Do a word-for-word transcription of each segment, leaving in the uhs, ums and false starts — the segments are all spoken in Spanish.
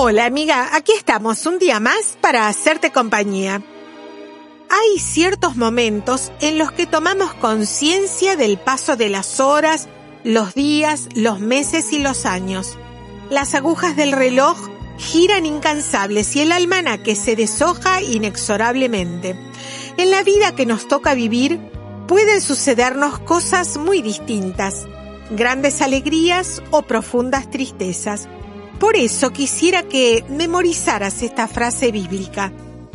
Hola amiga, aquí estamos un día más para hacerte compañía. Hay ciertos momentos en los que tomamos conciencia del paso de las horas, los días, los meses y los años. Las agujas del reloj giran incansables y el almanaque se deshoja inexorablemente. En la vida que nos toca vivir pueden sucedernos cosas muy distintas, grandes alegrías o profundas tristezas. Por eso quisiera que memorizaras esta frase bíblica.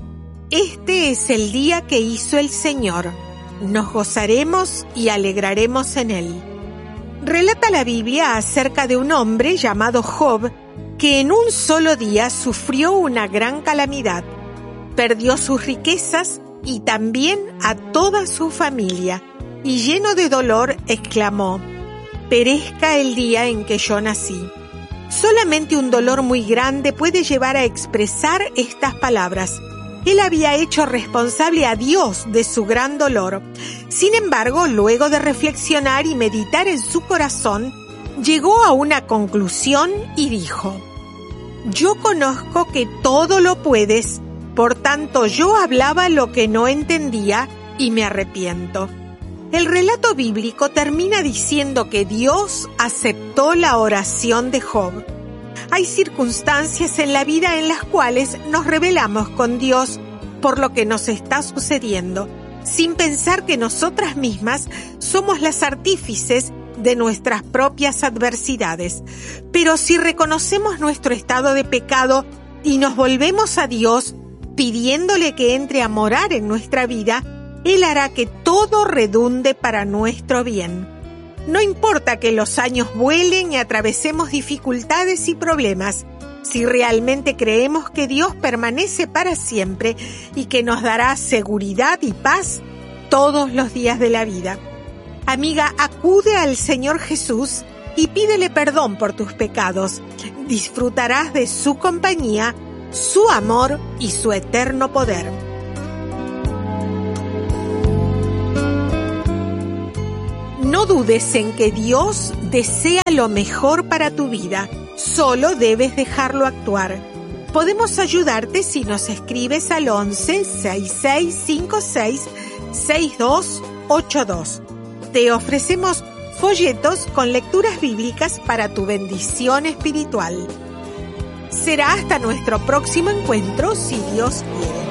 Este es el día que hizo el Señor. Nos gozaremos y alegraremos en él. Relata la Biblia acerca de un hombre llamado Job que en un solo día sufrió una gran calamidad. Perdió sus riquezas y también a toda su familia, y lleno de dolor exclamó: «Perezca el día en que yo nací». Solamente un dolor muy grande puede llevar a expresar estas palabras. Él había hecho responsable a Dios de su gran dolor. Sin embargo, luego de reflexionar y meditar en su corazón, llegó a una conclusión y dijo: «Yo conozco que todo lo puedes, por tanto yo hablaba lo que no entendía y me arrepiento». El relato bíblico termina diciendo que Dios aceptó la oración de Job. Hay circunstancias en la vida en las cuales nos rebelamos con Dios por lo que nos está sucediendo, sin pensar que nosotras mismas somos las artífices de nuestras propias adversidades. Pero si reconocemos nuestro estado de pecado y nos volvemos a Dios pidiéndole que entre a morar en nuestra vida, Él hará que todo redunde para nuestro bien. No importa que los años vuelen y atravesemos dificultades y problemas, si realmente creemos que Dios permanece para siempre y que nos dará seguridad y paz todos los días de la vida. Amiga, acude al Señor Jesús y pídele perdón por tus pecados. Disfrutarás de su compañía, su amor y su eterno poder. No dudes en que Dios desea lo mejor para tu vida, solo debes dejarlo actuar. Podemos ayudarte si nos escribes al once, sesenta y seis cincuenta y seis, sesenta y dos ochenta y dos. Te ofrecemos folletos con lecturas bíblicas para tu bendición espiritual. Será hasta nuestro próximo encuentro, si Dios quiere.